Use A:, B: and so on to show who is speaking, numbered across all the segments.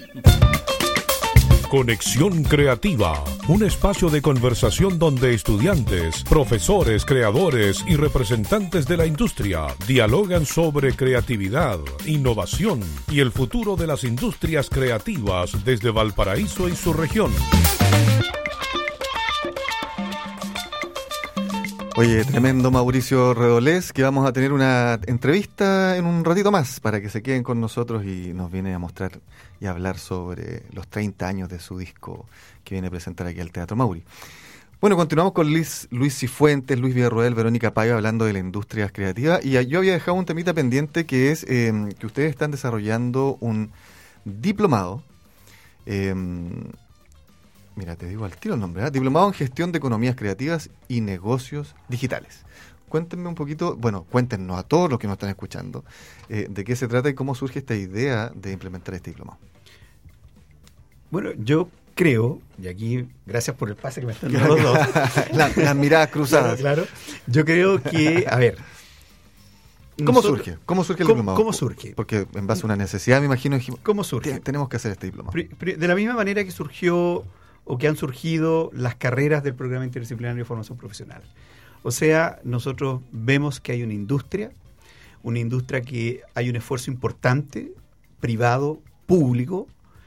A: Conexión Creativa, un espacio de conversación donde estudiantes, profesores, creadores y representantes de la industria dialogan sobre creatividad, innovación y el futuro de las industrias creativas desde Valparaíso y su región.
B: Oye, tremendo Mauricio Redolés, que vamos a tener una entrevista en un ratito más para que se queden con nosotros y nos viene a mostrar y a hablar sobre los 30 años de su disco que viene a presentar aquí al Teatro Mauri. Bueno, continuamos con Luis Cifuentes, Luis Villarroel, Verónica Paiva hablando de la industria creativa, y yo había dejado un temita pendiente que es que ustedes están desarrollando un diplomado. Mira, te digo al tiro el nombre, ¿eh? Diplomado en Gestión de Economías Creativas y Negocios Digitales. Cuéntenme un poquito, bueno, cuéntenos a todos los que nos están escuchando, de qué se trata y cómo surge esta idea de implementar este diplomado.
C: Bueno, yo creo, y aquí, gracias por el pase que me están dando los dos.
B: Las miradas cruzadas.
C: Claro. Yo creo que, a ver.
B: ¿Cómo surge? ¿Cómo surge el diplomado?
C: ¿Cómo surge?
B: Porque en base a una necesidad, me imagino, dijimos,
C: ¿cómo surge?
B: Tenemos que hacer este diplomado.
C: De la misma manera que surgió o que han surgido las carreras del Programa Interdisciplinario de Formación Profesional. O sea, nosotros vemos que hay una industria que hay un esfuerzo importante, privado, público,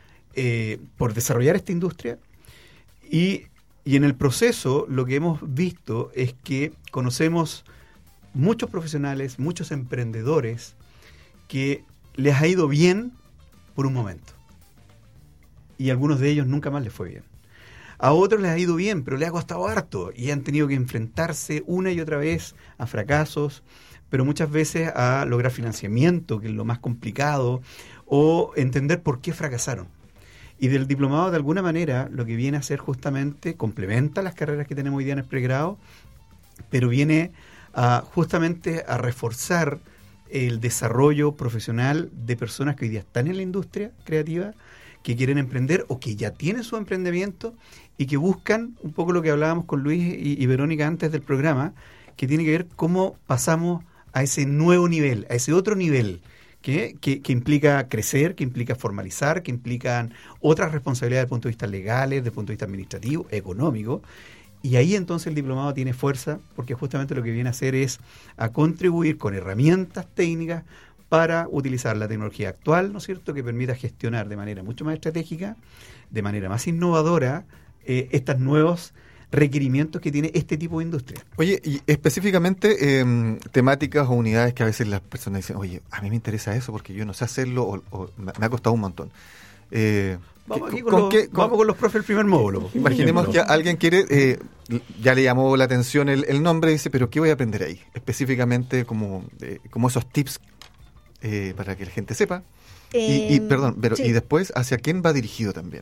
C: por desarrollar esta industria, y en el proceso lo que hemos visto es que conocemos muchos profesionales, muchos emprendedores que les ha ido bien por un momento, y a algunos de ellos nunca más les fue bien. A otros les ha ido bien, pero les ha costado harto y han tenido que enfrentarse una y otra vez a fracasos, pero muchas veces a lograr financiamiento, que es lo más complicado, o entender por qué fracasaron. Y del diplomado, de alguna manera, lo que viene a hacer justamente complementa las carreras que tenemos hoy día en el pregrado, pero viene justamente a reforzar el desarrollo profesional de personas que hoy día están en la industria creativa, que quieren emprender o que ya tienen su emprendimiento y que buscan un poco lo que hablábamos con Luis y Verónica antes del programa, que tiene que ver cómo pasamos a ese nuevo nivel, a ese otro nivel, que implica crecer, que implica formalizar, que implican otras responsabilidades desde el punto de vista legal, desde el punto de vista administrativo, económico. Y ahí entonces el diplomado tiene fuerza, porque justamente lo que viene a hacer es a contribuir con herramientas técnicas para utilizar la tecnología actual, ¿no es cierto?, que permita gestionar de manera mucho más estratégica, de manera más innovadora, estos nuevos requerimientos que tiene este tipo de industria.
B: Oye, y específicamente temáticas o unidades que a veces las personas dicen, oye, a mí me interesa eso porque yo no sé hacerlo o me ha costado un montón.
C: Vamos con los profes del primer módulo.
B: Imaginemos que alguien quiere, ya le llamó la atención el nombre y dice, pero ¿qué voy a aprender ahí? Específicamente como esos tips para que la gente sepa. Perdón, pero sí. Y después, ¿hacia quién va dirigido también?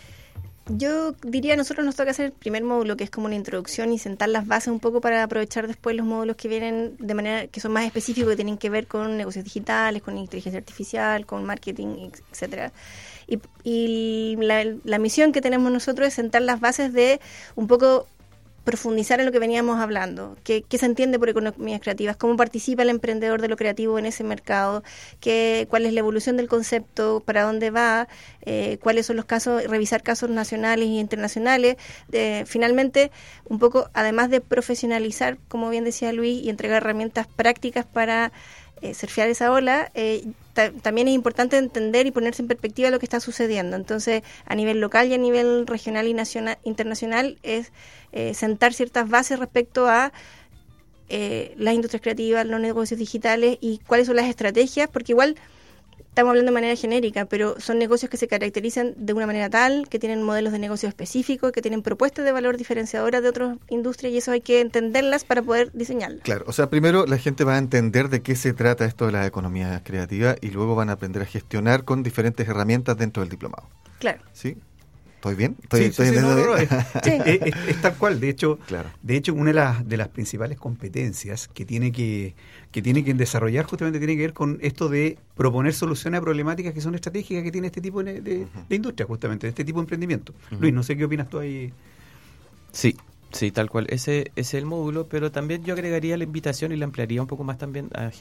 D: Yo diría, a nosotros nos toca hacer el primer módulo, que es como una introducción y sentar las bases un poco para aprovechar después los módulos que vienen de manera que son más específicos, que tienen que ver con negocios digitales, con inteligencia artificial, con marketing, etcétera. Y la misión que tenemos nosotros es sentar las bases de un poco profundizar en lo que veníamos hablando, qué se entiende por economías creativas, cómo participa el emprendedor de lo creativo en ese mercado, cuál es la evolución del concepto, para dónde va, cuáles son los casos, revisar casos nacionales e internacionales, finalmente un poco, además de profesionalizar, como bien decía Luis, y entregar herramientas prácticas para surfear esa ola, también es importante entender y ponerse en perspectiva lo que está sucediendo. Entonces, a nivel local y a nivel regional y internacional, es sentar ciertas bases respecto a las industrias creativas, los negocios digitales y cuáles son las estrategias, porque igual estamos hablando de manera genérica, pero son negocios que se caracterizan de una manera tal, que tienen modelos de negocio específicos, que tienen propuestas de valor diferenciadoras de otras industrias, y eso hay que entenderlas para poder diseñarlas.
B: Claro, o sea, primero la gente va a entender de qué se trata esto de la economía creativa y luego van a aprender a gestionar con diferentes herramientas dentro del diplomado.
D: Claro.
B: ¿Sí? ¿Estoy bien?
C: Es tal cual. De hecho, una de las principales competencias que tiene que desarrollar justamente tiene que ver con esto de proponer soluciones a problemáticas que son estratégicas que tiene este tipo de industria, justamente, de este tipo de emprendimiento. Luis, no sé qué opinas tú ahí.
E: Sí, tal cual. Ese es el módulo, pero también yo agregaría la invitación y la ampliaría un poco más también a